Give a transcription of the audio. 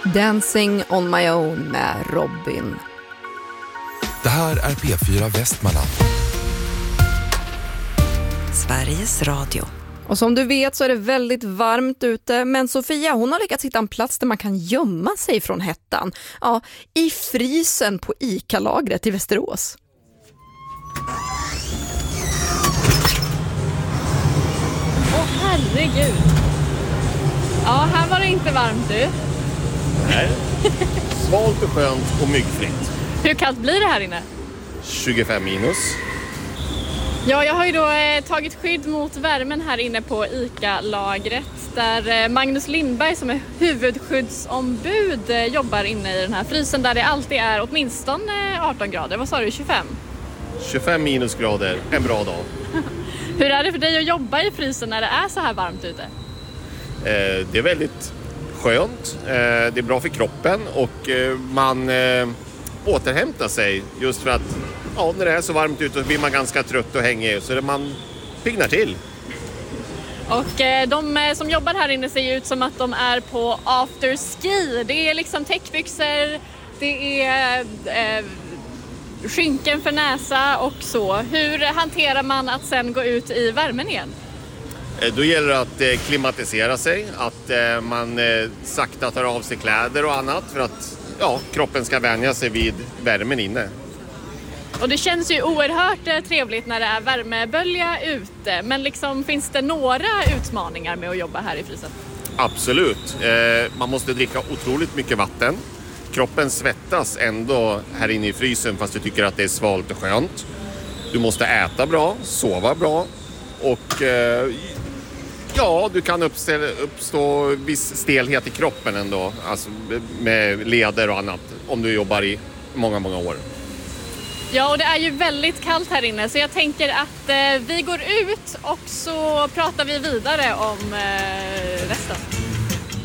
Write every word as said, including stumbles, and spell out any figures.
Dancing on my own med Robin. Det här är P fyra Västmanland. Sveriges Radio. Och som du vet så är det väldigt varmt ute, men Sofia hon har lyckats hitta en plats där man kan gömma sig från hettan. Ja, i frysen på ICA-lagret i Västerås. Åh herregud. Ja, här var det inte varmt du. Nej, svalt och skönt och myggfritt. Hur kallt blir det här inne? tjugofem minus. Ja, jag har ju då eh, tagit skydd mot värmen här inne på ICA-lagret där eh, Magnus Lindberg som är huvudskyddsombud eh, jobbar inne i den här frysen där det alltid är åtminstone arton grader. Vad sa du, tjugofem? tjugofem minusgrader, en bra dag. Hur är det för dig att jobba i frysen när det är så här varmt ute? Eh, det är väldigt skönt, eh, det är bra för kroppen och eh, man eh, återhämtar sig just för att ja, när det är så varmt ute så blir man ganska trött och hängig så man pignar till. Och eh, de eh, som jobbar här inne ser ut som att de är på afterski. Det är liksom täckbyxor, det är eh, skynken för näsa och så. Hur hanterar man att sen gå ut i värmen igen? Eh, då gäller det att eh, klimatisera sig, att eh, man eh, sakta tar av sig kläder och annat för att ja, kroppen ska vänja sig vid värmen inne. Och det känns ju oerhört eh, trevligt när det är värmebölja ute. Men liksom, finns det några utmaningar med att jobba här i frysen? Absolut. Eh, man måste dricka otroligt mycket vatten. Kroppen svettas ändå här inne i frysen fast du tycker att det är svalt och skönt. Du måste äta bra, sova bra och eh, ja, du kan uppstå, uppstå viss stelhet i kroppen ändå. Alltså med leder och annat om du jobbar i många, många år. Ja, och det är ju väldigt kallt här inne så jag tänker att eh, vi går ut och så pratar vi vidare om eh, resten.